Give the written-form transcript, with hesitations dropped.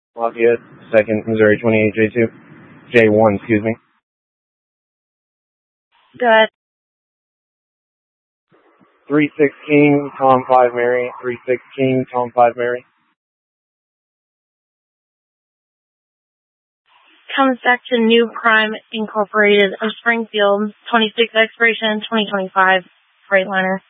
Lafayette, 2nd Missouri 28 J1, excuse me. Good. 36 King, Tom 5 Mary, 36 King, Tom 5 Mary. Comes back to New Prime Incorporated of Springfield, 26 expiration 2025, Freightliner.